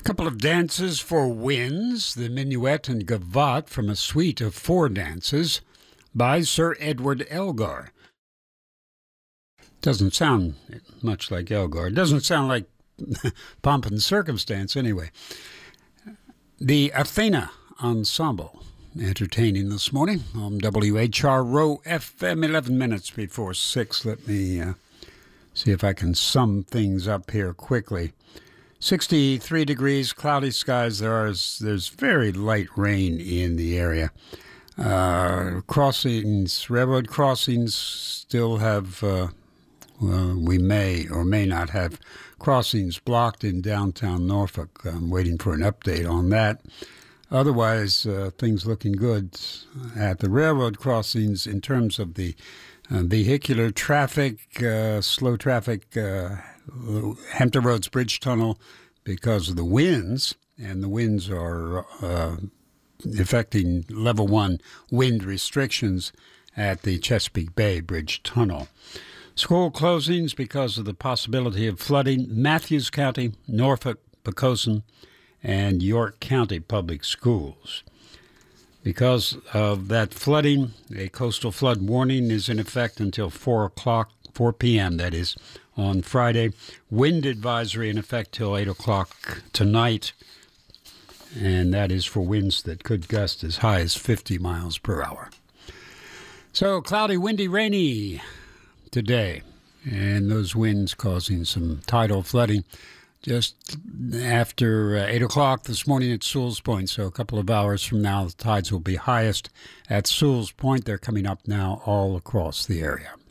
Couple of dances for winds, the minuet and gavotte from a suite of 4 dances by Sir Edward Elgar. Doesn't sound much like Elgar. Doesn't sound like Pomp and Circumstance anyway. The Athena Ensemble, entertaining this morning on WHR Row FM, 11 minutes before 6. Let me see if I can sum things up here quickly. 63 degrees, cloudy skies. There's very light rain in the area. Railroad crossings still have, we may or may not have crossings blocked in downtown Norfolk. I'm waiting for an update on that. Otherwise, things looking good at the railroad crossings in terms of the vehicular traffic, slow traffic, Hampton Roads Bridge Tunnel because of the winds, and the winds are affecting level 1 wind restrictions at the Chesapeake Bay Bridge Tunnel. School closings because of the possibility of flooding, Matthews County, Norfolk, Poquoson, and York County Public Schools. Because of that flooding, a coastal flood warning is in effect until 4 p.m., that is, on Friday. Wind advisory in effect till 8 o'clock tonight, and that is for winds that could gust as high as 50 miles per hour. So cloudy, windy, rainy today, and those winds causing some tidal flooding just after 8 o'clock this morning at Sewell's Point. So a couple of hours from now, the tides will be highest at Sewell's Point. They're coming up now all across the area.